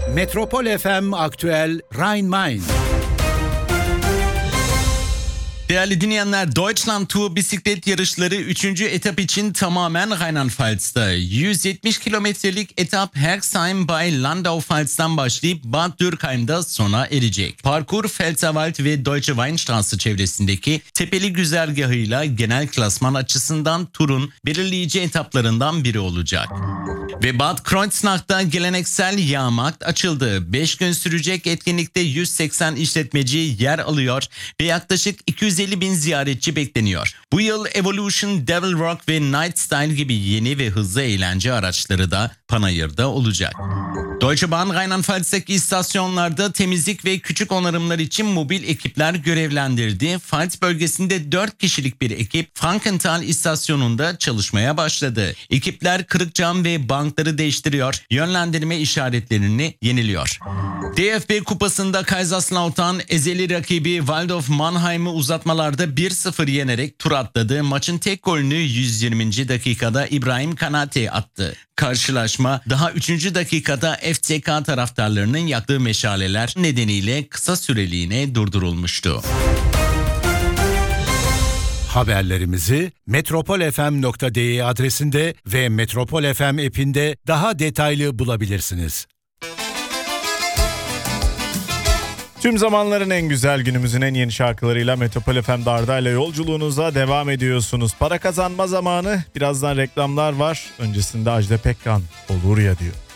Metropol FM Aktüel Rhein-Main. Değerli dinleyenler, Deutschland Tour bisiklet yarışları 3. etap için tamamen Rheinland-Pfalz'da. 170 kilometrelik etap Herxheim bei Landau-Pfalz'dan başlayıp Bad Dürkheim'da sona erecek. Parkur Pfälzerwald ve Deutsche Weinstraße çevresindeki tepeli güzergahıyla genel klasman açısından turun belirleyici etaplarından biri olacak. Ve Bad Kreuznach'ta geleneksel Jahrmarkt açıldı. 5 gün sürecek etkinlikte 180 işletmeci yer alıyor ve yaklaşık 250 bin ziyaretçi bekleniyor. Bu yıl Evolution, Devil Rock ve Night Style gibi yeni ve hızlı eğlence araçları da panayırda olacak. Deutsche Bahn Rheinland-Pfalz'daki istasyonlarda temizlik ve küçük onarımlar için mobil ekipler görevlendirdi. Pfalz bölgesinde 4 kişilik bir ekip Frankenthal istasyonunda çalışmaya başladı. Ekipler kırık cam ve bankları değiştiriyor, yönlendirme işaretlerini yeniliyor. DFB Kupası'nda Kaiserslautern ezeli rakibi Waldorf Mannheim'ı uzatmalarda 1-0 yenerek tur atladı. Maçın tek golünü 120. dakikada İbrahim Kanate attı. Karşılaşma daha 3. dakikada FCK taraftarlarının yaktığı meşaleler nedeniyle kısa süreliğine durdurulmuştu. Haberlerimizi metropolfm.de adresinde ve Metropol FM app'inde daha detaylı bulabilirsiniz. Tüm zamanların en güzel, günümüzün en yeni şarkılarıyla Metropol FM'de Arda ile yolculuğunuza devam ediyorsunuz. Para kazanma zamanı, birazdan reklamlar var. Öncesinde Ajda Pekkan olur ya diyor.